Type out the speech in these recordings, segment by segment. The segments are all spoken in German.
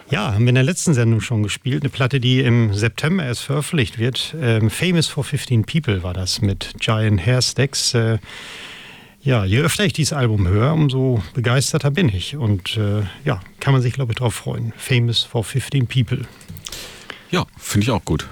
Ja, haben wir in der letzten Sendung schon gespielt. Eine Platte, die im September erst veröffentlicht wird. Famous for 15 People war das mit Giant Hairstacks. Ja, je öfter ich dieses Album höre, umso begeisterter bin ich. Und ja, kann man sich, glaube ich, drauf freuen. Famous for 15 People. Ja, finde ich auch gut.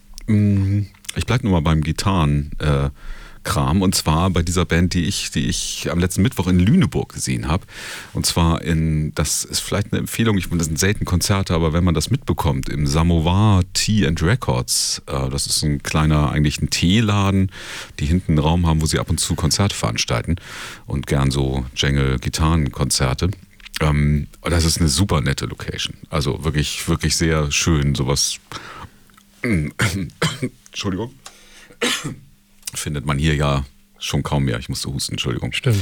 Ich bleibe nur mal beim Gitarrenkram. Und zwar bei dieser Band, die ich am letzten Mittwoch in Lüneburg gesehen habe. Und zwar das ist vielleicht eine Empfehlung, das sind selten Konzerte, aber wenn man das mitbekommt, im Samovar Tea and Records, das ist ein kleiner, eigentlich ein Teeladen, die hinten einen Raum haben, wo sie ab und zu Konzerte veranstalten und gern so Jangle-Gitarrenkonzerte. Das ist eine super nette Location. Also wirklich, wirklich sehr schön, sowas. Entschuldigung. Findet man hier ja schon kaum mehr. Ich musste husten, Entschuldigung. Stimmt.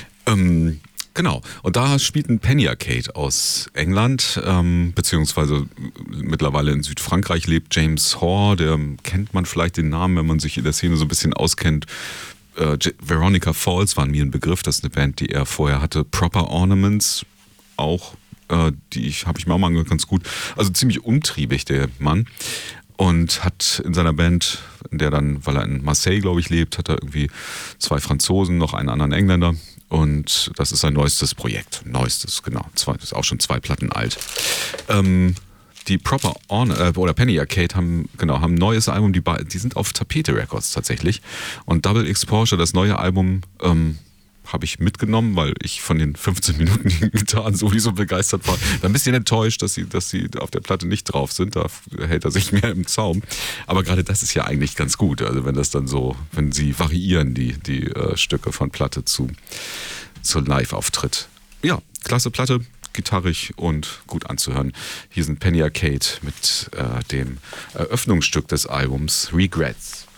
Genau. Und da spielt ein Penny Arcade aus England, beziehungsweise mittlerweile in Südfrankreich lebt James Hoare. Der kennt man vielleicht den Namen, wenn man sich in der Szene so ein bisschen auskennt. Veronica Falls waren mir ein Begriff. Das ist eine Band, die er vorher hatte. Proper Ornaments auch. Die habe ich mir auch mal angehört, ganz gut. Also ziemlich umtriebig, der Mann. Und hat in seiner Band, in der dann, weil er in Marseille, glaube ich, lebt, hat er irgendwie 2 Franzosen, noch einen anderen Engländer. Und das ist sein neuestes Projekt. Neuestes, genau. Ist auch schon 2 Platten alt. Die Proper oder Penny Arcade haben ein neues Album. Die sind auf Tapete Records tatsächlich. Und Double Exposure, das neue Album, habe ich mitgenommen, weil ich von den 15 Minuten Gitarren sowieso begeistert war. Dann ein bisschen enttäuscht, dass sie auf der Platte nicht drauf sind. Da hält er sich mehr im Zaum. Aber gerade das ist ja eigentlich ganz gut. Also wenn sie variieren, die Stücke von Platte zu Live-Auftritt. Ja, klasse Platte, gitarrig und gut anzuhören. Hier sind Penny Arcade mit dem Eröffnungsstück des Albums Regrets.